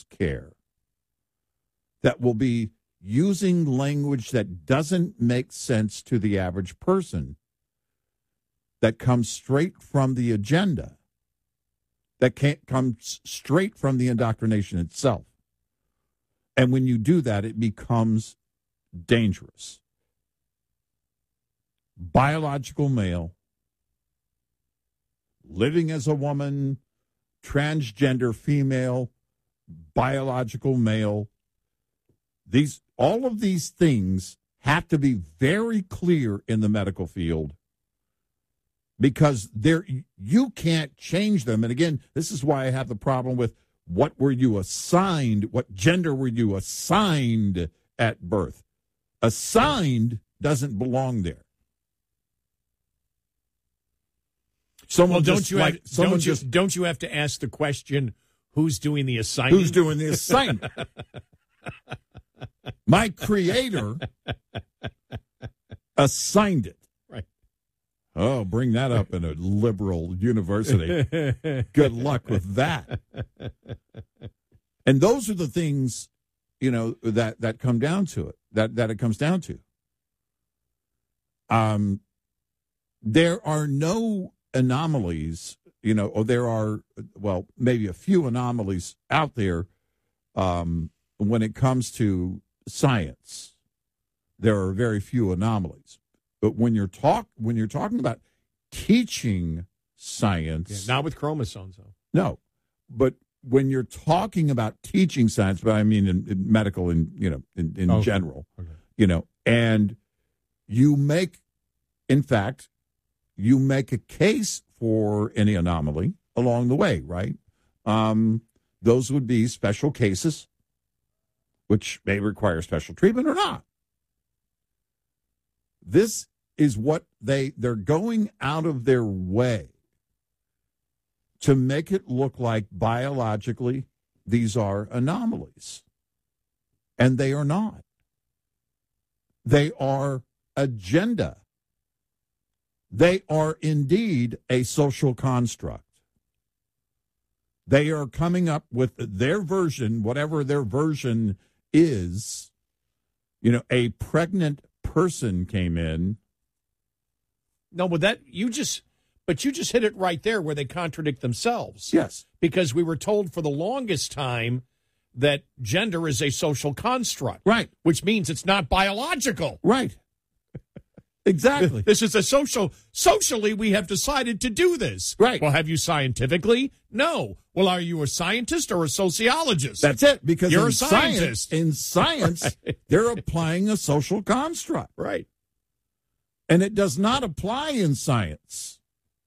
care that will be using language that doesn't make sense to the average person, that comes straight from the agenda, that can't come straight from the indoctrination itself. And when you do that, it becomes dangerous. Biological male, living as a woman, transgender female, biological male, all of these things have to be very clear in the medical field, because you can't change them. And again, this is why I have the problem with what gender were you assigned at birth? Assigned doesn't belong there. Don't you have to ask the question, who's doing the assignment? Who's doing the assignment? My creator assigned it. Right. Oh, bring that up in a liberal university. Good luck with that. And those are the things, that come down to it, that it comes down to. There are no anomalies, or there are, maybe a few anomalies out there when it comes to science. There are very few anomalies. But when you're talking about teaching science, not with chromosomes, though. No, but when you're talking about teaching science, but I mean in medical and in general, and you make a case for any anomaly along the way, right? Those would be special cases, which may require special treatment or not. This is what they're going out of their way to make it look like biologically these are anomalies. And they are not. They are agenda. They are indeed a social construct. They are coming up with their version, whatever their version is. A pregnant person came in. No, but you just hit it right there where they contradict themselves. Yes. Because we were told for the longest time that gender is a social construct. Right. Which means it's not biological. Right. Exactly. This is socially we have decided to do this. Right. Well, have you scientifically? No. Well, are you a scientist or a sociologist? That's it, because you're a scientist. In science, right. They're applying a social construct. Right. And it does not apply in science.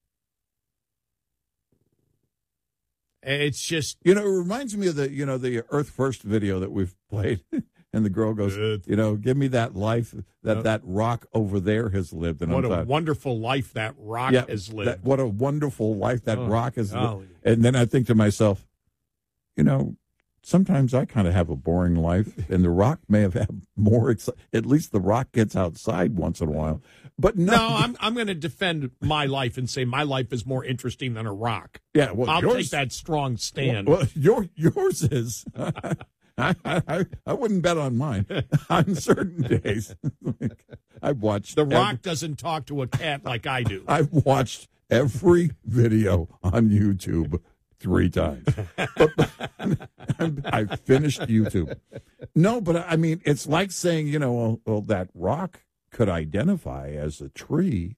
It's just... it reminds me of the Earth First video that we've played. And the girl goes, give me that life that rock over there has lived. And what a wonderful life that rock has lived. What a wonderful life that rock has lived. And then I think to myself, sometimes I kind of have a boring life, and the rock may have had more. At least the rock gets outside once in a while. But no, I'm going to defend my life and say my life is more interesting than a rock. Yeah, well, I'll take that strong stand. Well, yours is. I wouldn't bet on mine on certain days. I've watched. The Rock doesn't talk to a cat like I do. I've watched every video on YouTube 3 times. I finished YouTube. No, but I mean, it's like saying, well, that rock could identify as a tree.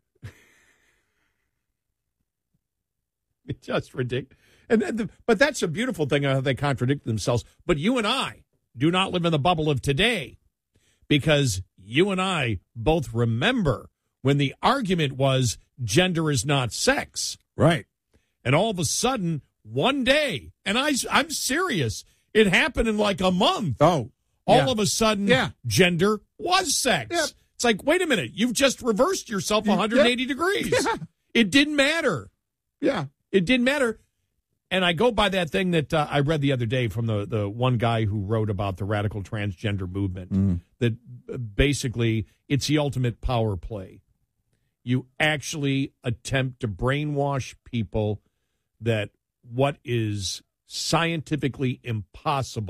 It's just ridiculous. But that's a beautiful thing how they contradict themselves. But you and I do not live in the bubble of today, because you and I both remember when the argument was gender is not sex. Right. And all of a sudden, one day, and I'm serious, it happened in like a month. Oh. All of a sudden, gender was sex. Yeah. It's like, wait a minute, you've just reversed yourself 180 degrees. Yeah. It didn't matter. Yeah. It didn't matter. And I go by that thing that I read the other day from the one guy who wrote about the radical transgender movement, that basically it's the ultimate power play. You actually attempt to brainwash people that what is scientifically impossible